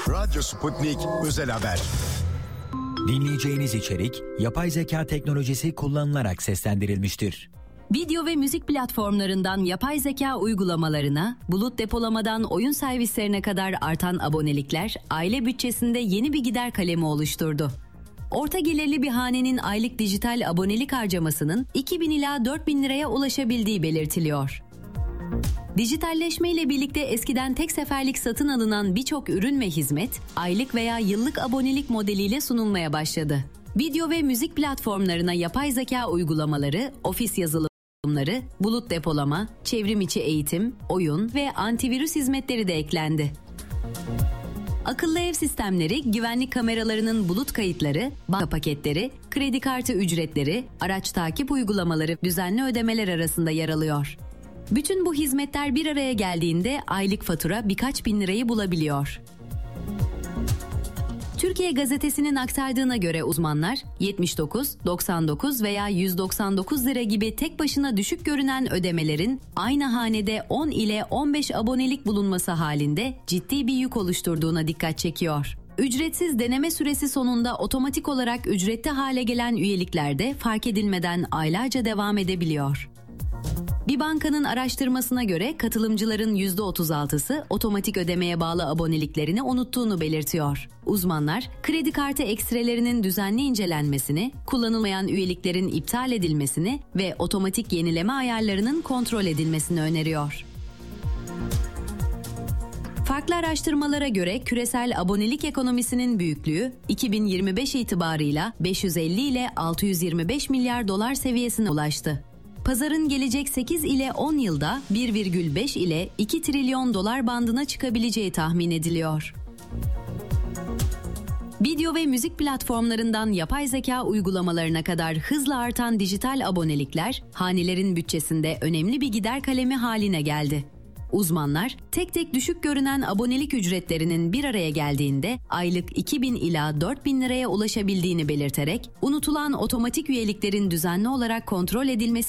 Radyo Sputnik Özel Haber. Dinleyeceğiniz içerik yapay zeka teknolojisi kullanılarak seslendirilmiştir. Video ve müzik platformlarından yapay zeka uygulamalarına, bulut depolamadan oyun servislerine kadar artan abonelikler aile bütçesinde yeni bir gider kalemi oluşturdu. Orta gelirli bir hanenin aylık dijital abonelik harcamasının 2.000 ila 4.000 liraya ulaşabildiği belirtiliyor. Dijitalleşme ile birlikte eskiden tek seferlik satın alınan birçok ürün ve hizmet, aylık veya yıllık abonelik modeliyle sunulmaya başladı. Video ve müzik platformlarına yapay zeka uygulamaları, ofis yazılımları, bulut depolama, çevrim içi eğitim, oyun ve antivirüs hizmetleri de eklendi. Akıllı ev sistemleri, güvenlik kameralarının bulut kayıtları, banka paketleri, kredi kartı ücretleri, araç takip uygulamaları, düzenli ödemeler arasında yer alıyor. Bütün bu hizmetler bir araya geldiğinde aylık fatura birkaç bin lirayı bulabiliyor. Türkiye Gazetesi'nin aktardığına göre uzmanlar 79, 99 veya 199 lira gibi tek başına düşük görünen ödemelerin aynı hanede 10 ile 15 abonelik bulunması halinde ciddi bir yük oluşturduğuna dikkat çekiyor. Ücretsiz deneme süresi sonunda otomatik olarak ücretli hale gelen üyelikler de fark edilmeden aylarca devam edebiliyor. Bir bankanın araştırmasına göre katılımcıların %36'sı otomatik ödemeye bağlı aboneliklerini unuttuğunu belirtiyor. Uzmanlar, kredi kartı ekstrelerinin düzenli incelenmesini, kullanılmayan üyeliklerin iptal edilmesini ve otomatik yenileme ayarlarının kontrol edilmesini öneriyor. Farklı araştırmalara göre küresel abonelik ekonomisinin büyüklüğü 2025 itibarıyla 550 ile 625 milyar dolar seviyesine ulaştı. Pazarın gelecek 8 ile 10 yılda 1,5 ile 2 trilyon dolar bandına çıkabileceği tahmin ediliyor. Video ve müzik platformlarından yapay zeka uygulamalarına kadar hızla artan dijital abonelikler, hanelerin bütçesinde önemli bir gider kalemi haline geldi. Uzmanlar, tek tek düşük görünen abonelik ücretlerinin bir araya geldiğinde aylık 2.000 ila 4.000 liraya ulaşabildiğini belirterek, unutulan otomatik üyeliklerin düzenli olarak kontrol edilmesi